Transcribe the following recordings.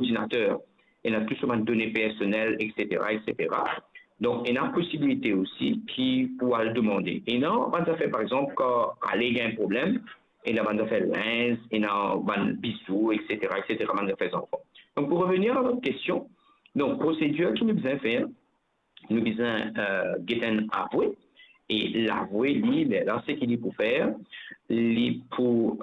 l'ordinateur, il y a plus souvent de données personnelles, etc., etc. Donc, il y a une possibilité aussi qui pourra le demander. Et non, on va faire, par exemple, quand il y a un problème, il y a faire linge, il y a bisous, etc., etc., on va faire enfants. Donc, pour revenir à votre question, donc, procédure qui nous besoin faire, nous besoin guetter avoué, et l'avoué, lui, là, ce qu'il est pour faire, il pour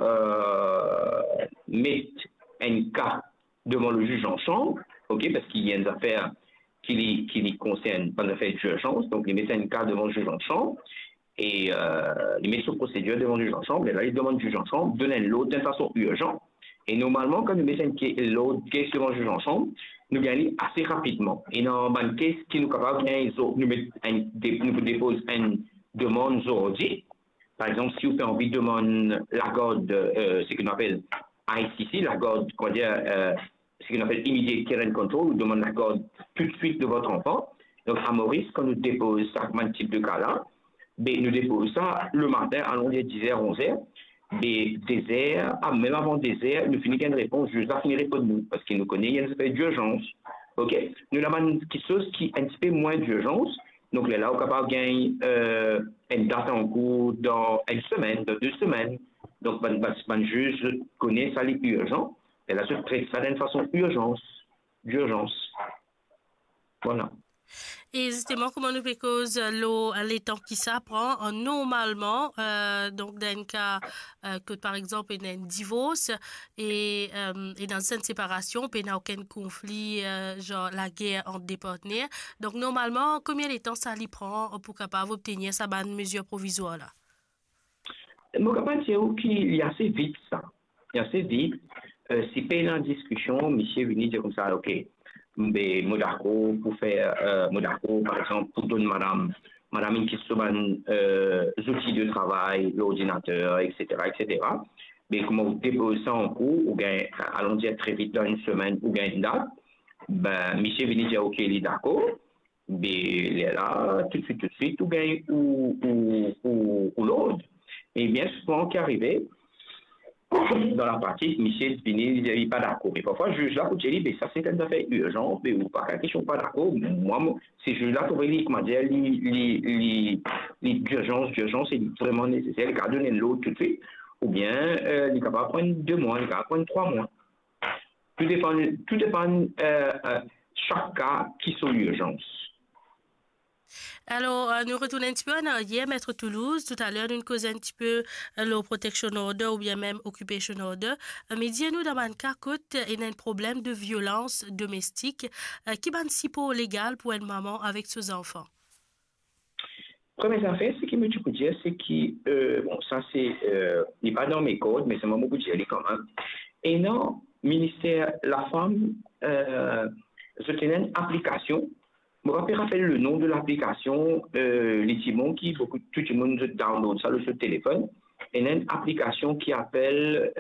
mettre un cas devant le juge en chambre, ok, parce qu'il y a une affaire qui les concerne, pas une affaire d'urgence, donc il met un cas devant le juge en chambre, et il met sur procédure devant le juge en chambre, et là, il demande au juge en chambre de l'autre d'une façon urgente. Et normalement, quand nous mettons l'autre case devant le juge en chambre, nous gagnons assez rapidement. Et dans une case qui nous est capable nous dépose une demande aujourd'hui. Par exemple, si vous avez envie de demander la garde, ce qu'on appelle ICC, la garde, ce qu'on appelle Immediate Care and Control, vous demande la garde tout de suite de votre enfant. Donc, à Maurice, quand nous dépose ce type de cas-là, ben, nous déposons ça le matin à l'environ 10h, 11h. Des déserts, même avant désert, nous finissons une réponse, je vais finir répondre nous, parce qu'il nous connaît, il y a une espèce d'urgence. OK? Nous avons quelque chose qui est un petit peu moins d'urgence. Donc, là, on est capable de gagner une date en cours dans une semaine, dans 2 semaines. Donc, le juge connaît ça, les urgents. Et là, je traite ça d'une façon d'urgence. Voilà. Et justement, comment nous fait cause les temps qui s'apprend normalement, donc dans un cas que par exemple il y a un divorce et dans une séparation, il n'y a aucun conflit, genre la guerre entre des partenaires. Donc normalement, combien de temps ça lui prend pour capable obtenir sa bonne mesure provisoire là? Mon capable dire qu'il y a assez vite ça. Il y a assez vite. Si pas une discussion, monsieur venu dire comme ça, ok. Mais Modako pour faire Modako par exemple pour donner madame une question outils de travail l'ordinateur etc. Mais comment vous déposez ça en cours ou bien allons dire très vite dans une semaine ou bien une date ben monsieur vient dire ok il est d'accord mais il est là tout de suite ou bien ou l'autre et bien souvent qui arrivait dans la partie, Michel Spinelli n'est pas d'accord. Et parfois, je juge là, je dis, mais ça c'est une affaire urgente, mais ou pas, quelque chose pas d'accord. Moi, c'est juge là pour dire, comment dire, l'urgence est vraiment nécessaire, il faut donner l'autre tout de suite. Ou bien, il est capable de prendre 2 mois, il est capable de prendre 3 mois. Tout dépend chaque cas qui sont l'urgence. Alors, nous retournons un petit peu en arrière, Maître Toulouse. Tout à l'heure, nous causons un petit peu le Protection Order ou bien même Occupation Order. Mais dis-nous, dans le cas, il y a un problème de violence domestique qui est un si peu légal pour une maman avec ses enfants. Première affaire, ce qui me dit pour dire, c'est que, bon, ça c'est, il n'est pas dans mes codes, mais c'est moi beaucoup dire quand même. Et non, ministère, la femme, je tenais une application. Je me rappelle le nom de l'application, les Timons qui, tout le monde download ça sur le téléphone. Il y a une application qui appelle,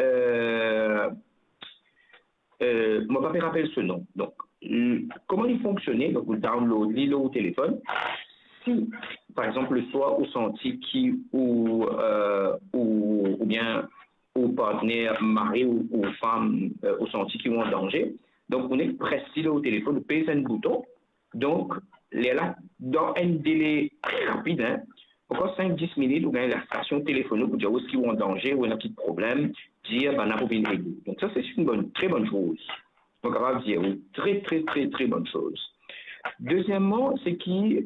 je me rappelle ce nom. Donc, comment il fonctionnait? Donc, vous download l'île au téléphone. Si, par exemple, le soir, vous sentez qui ou bien au partenaire mari ou femme au senti qui sont en danger. Donc, on est précis au téléphone, on pèse un bouton. Donc, là, dans un délai très rapide, hein, encore 5-10 minutes, ou bien la station téléphonique pour dire où ils sont en danger, où il y a un petit problème, dire, ben, on a pas bien aider. Donc, ça, c'est une très bonne chose. Donc, on va dire, oui, très bonne chose. Deuxièmement, c'est qui,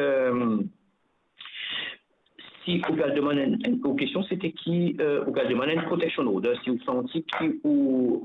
si vous demandez une question, c'était qui, vous demandez une protection order, si vous sentez qui ou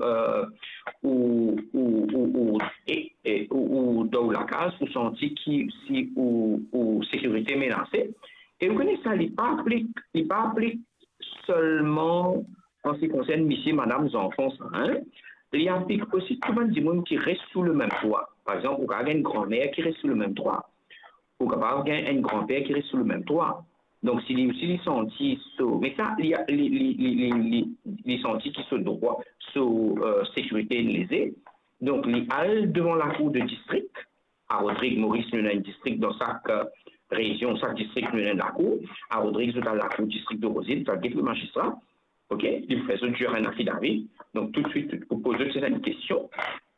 dans la case, vous sentez qui, si ou sécurité menacée. Et vous connaissez ça, il n'est pas appliqué seulement en ce qui concerne monsieur, madame, enfants, hein. Il applique aussi tout le monde qui reste sous le même toit. Par exemple, vous avez une grand-mère qui reste sous le même toit. Vous avez un grand-père qui reste sous le même toit. Donc, si les sentiers sont... Mais ça, il y a les sentiers qui sont droits sous sécurité lésée. Donc, les halles devant la cour de district, à Rodrigue, Maurice, nous avons un district dans chaque région, chaque district, nous avons la cour. À Rodrigue, nous avons la cour district de Rosine, ça guette le magistrat. OK? Il fait un affidavit. Donc, tout de suite, vous posez une question.